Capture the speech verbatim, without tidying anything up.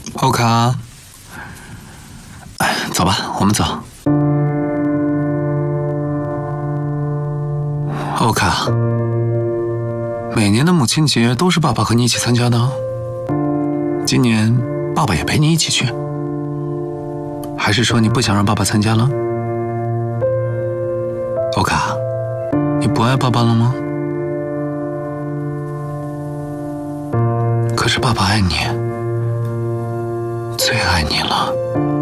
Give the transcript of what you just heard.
欧卡，哎，走吧，我们走。欧卡，每年的母亲节都是爸爸和你一起参加的，今年爸爸也陪你一起去，还是说你不想让爸爸参加了？欧卡，你不爱爸爸了吗？可是爸爸爱你，最爱你了。